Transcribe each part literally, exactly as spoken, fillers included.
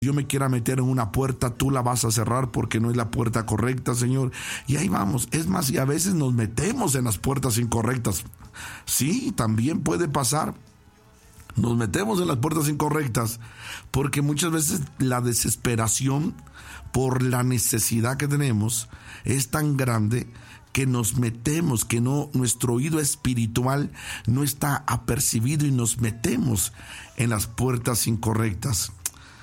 yo me quiera meter en una puerta, tú la vas a cerrar porque no es la puerta correcta, Señor. Y ahí vamos. Es más, y a veces nos metemos en las puertas incorrectas. Sí, también puede pasar. Nos metemos en las puertas incorrectas porque muchas veces la desesperación por la necesidad que tenemos es tan grande que nos metemos, que no, nuestro oído espiritual no está apercibido y nos metemos en las puertas incorrectas.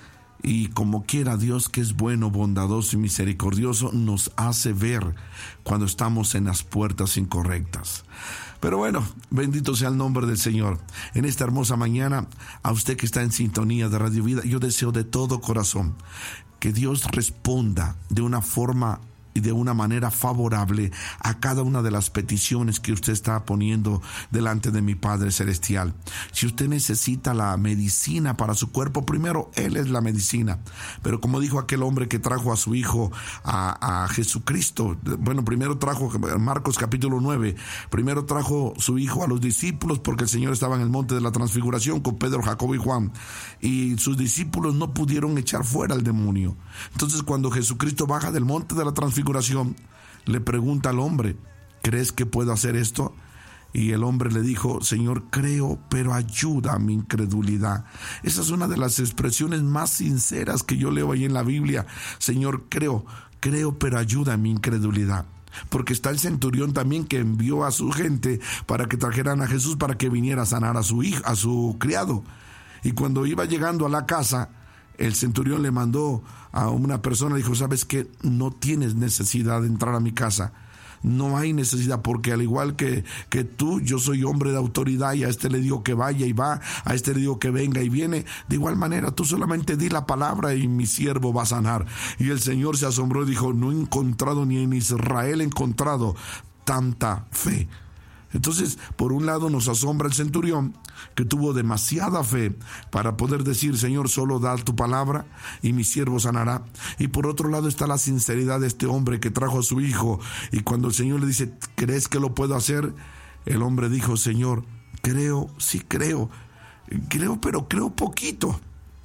Y como quiera Dios, que es bueno, bondadoso y misericordioso, nos hace ver cuando estamos en las puertas incorrectas. Pero bueno, bendito sea el nombre del Señor. En esta hermosa mañana, a usted que está en sintonía de Radio Vida, yo deseo de todo corazón que Dios responda de una forma y de una manera favorable a cada una de las peticiones que usted está poniendo delante de mi Padre Celestial. Si usted necesita la medicina para su cuerpo, primero Él es la medicina. Pero como dijo aquel hombre que trajo a su hijo a, a Jesucristo, bueno, primero trajo, Marcos capítulo nueve, primero trajo su hijo a los discípulos porque el Señor estaba en el monte de la transfiguración con Pedro, Jacobo y Juan, y sus discípulos no pudieron echar fuera al demonio. Entonces, cuando Jesucristo baja del monte de la transfiguración, le pregunta al hombre, ¿crees que puedo hacer esto? Y el hombre le dijo, Señor, creo, pero ayuda a mi incredulidad. Esa es una de las expresiones más sinceras que yo leo ahí en la Biblia. Señor, creo, creo, pero ayuda a mi incredulidad. Porque está el centurión también que envió a su gente para que trajeran a Jesús para que viniera a sanar a su hijo, a su criado. Y cuando iba llegando a la casa, el centurión le mandó a una persona, dijo, ¿sabes qué? No tienes necesidad de entrar a mi casa. No hay necesidad, porque al igual que, que tú, yo soy hombre de autoridad y a este le digo que vaya y va, a este le digo que venga y viene. De igual manera, tú solamente di la palabra y mi siervo va a sanar. Y el Señor se asombró y dijo, no he encontrado, ni en Israel he encontrado tanta fe. Entonces, por un lado nos asombra el centurión, que tuvo demasiada fe para poder decir, Señor, solo da tu palabra y mi siervo sanará. Y por otro lado está la sinceridad de este hombre que trajo a su hijo, y cuando el Señor le dice, ¿crees que lo puedo hacer? El hombre dijo, Señor, creo, sí creo, creo, pero creo poquito.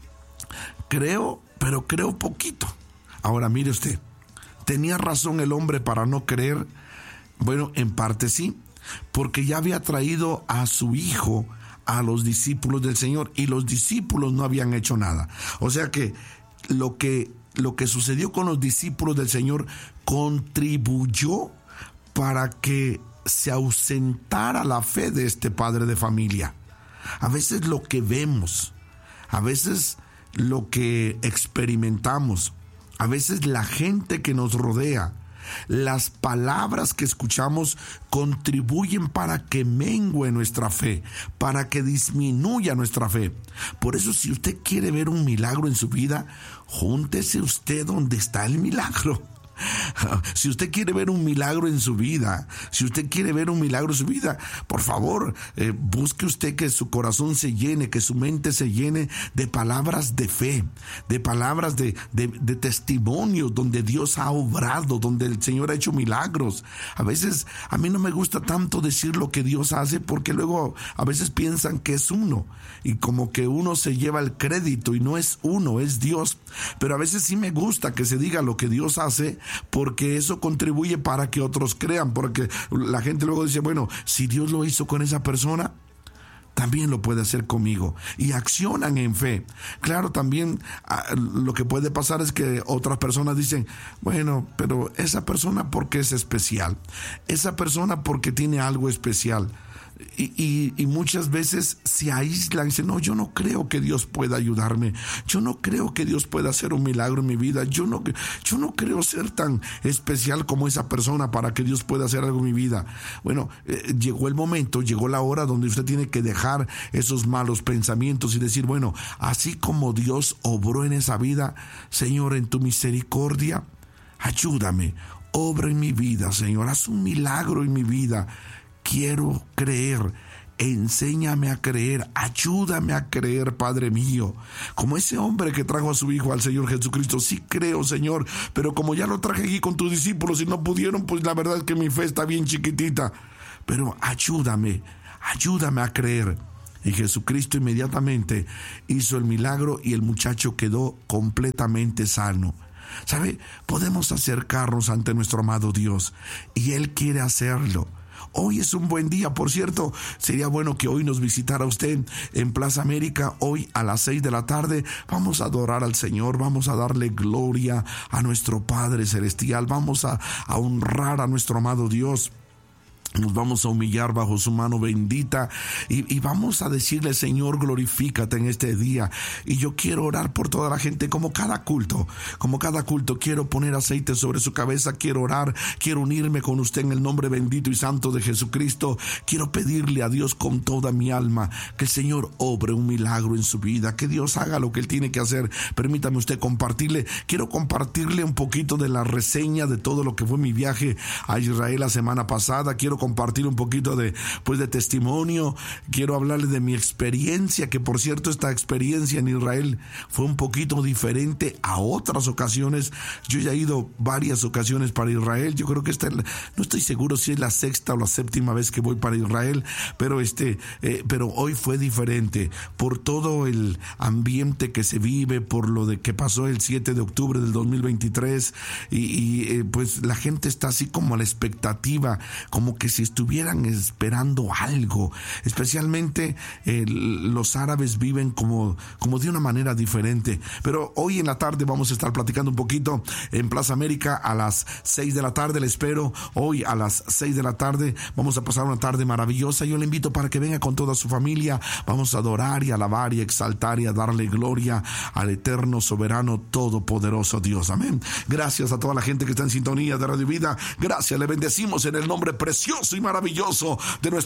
Creo, pero creo poquito. Ahora mire usted, ¿tenía razón el hombre para no creer? Bueno, en parte sí, porque ya había traído a su hijo a los discípulos del Señor y los discípulos no habían hecho nada. O sea que lo que, lo que sucedió con los discípulos del Señor contribuyó para que se ausentara la fe de este padre de familia. A veces lo que vemos, a veces lo que experimentamos, a veces la gente que nos rodea, las palabras que escuchamos contribuyen para que mengue nuestra fe, para que disminuya nuestra fe. Por eso, si usted quiere ver un milagro en su vida, júntese usted donde está el milagro. Si usted quiere ver un milagro en su vida, si usted quiere ver un milagro en su vida, por favor, eh, busque usted que su corazón se llene, que su mente se llene de palabras de fe, de palabras de, de, de testimonios donde Dios ha obrado, donde el Señor ha hecho milagros. A veces a mí no me gusta tanto decir lo que Dios hace, porque luego a veces piensan que es uno y como que uno se lleva el crédito, y no es uno, es Dios. Pero a veces sí me gusta que se diga lo que Dios hace, porque eso contribuye para que otros crean, porque la gente luego dice, bueno, si Dios lo hizo con esa persona, también lo puede hacer conmigo, y accionan en fe. Claro, también lo que puede pasar es que otras personas dicen, bueno, pero esa persona porque es especial, esa persona porque tiene algo especial. Y, y, y muchas veces se aíslan y dicen, no, yo no creo que Dios pueda ayudarme, yo no creo que Dios pueda hacer un milagro en mi vida, yo no, yo no creo ser tan especial como esa persona para que Dios pueda hacer algo en mi vida. Bueno, eh, llegó el momento, llegó la hora donde usted tiene que dejar esos malos pensamientos y decir, bueno, así como Dios obró en esa vida, Señor, en tu misericordia, ayúdame, obra en mi vida, Señor, haz un milagro en mi vida. Quiero creer, enséñame a creer, ayúdame a creer, Padre mío. Como ese hombre que trajo a su hijo al Señor Jesucristo, sí creo, Señor, pero como ya lo traje aquí con tus discípulos y no pudieron, pues la verdad es que mi fe está bien chiquitita. Pero ayúdame, ayúdame a creer. Y Jesucristo inmediatamente hizo el milagro y el muchacho quedó completamente sano. ¿Sabe? Podemos acercarnos ante nuestro amado Dios y Él quiere hacerlo. Hoy es un buen día, por cierto, sería bueno que hoy nos visitara usted en Plaza América, hoy a las seis de la tarde. Vamos a adorar al Señor, vamos a darle gloria a nuestro Padre Celestial, vamos a, a honrar a nuestro amado Dios. Nos vamos a humillar bajo su mano bendita y, y vamos a decirle: Señor, glorifícate en este día. Y yo quiero orar por toda la gente, como cada culto, como cada culto. Quiero poner aceite sobre su cabeza, quiero orar, quiero unirme con usted en el nombre bendito y santo de Jesucristo. Quiero pedirle a Dios con toda mi alma que el Señor obre un milagro en su vida, que Dios haga lo que Él tiene que hacer. Permítame usted compartirle, quiero compartirle un poquito de la reseña de todo lo que fue mi viaje a Israel la semana pasada. Quiero compartir un poquito de, pues, de testimonio. Quiero hablarles de mi experiencia, que por cierto esta experiencia en Israel fue un poquito diferente a otras ocasiones. Yo ya he ido varias ocasiones para Israel. Yo creo que esta, no estoy seguro si es la sexta o la séptima vez que voy para Israel, pero este, eh, pero hoy fue diferente por todo el ambiente que se vive, por lo de que pasó el siete de octubre del dos mil veintitrés y, y eh, pues la gente está así como a la expectativa, como que si estuvieran esperando algo. Especialmente eh, los árabes viven como, como de una manera diferente. Pero hoy en la tarde vamos a estar platicando un poquito en Plaza América a las seis de la tarde. Le espero hoy a las seis de la tarde. Vamos a pasar una tarde maravillosa. Yo le invito para que venga con toda su familia. Vamos a adorar y alabar y exaltar y a darle gloria al eterno, soberano, todopoderoso Dios. Amén. Gracias a toda la gente que está en sintonía de Radio Vida. Gracias, le bendecimos en el nombre precioso y maravilloso de nuestro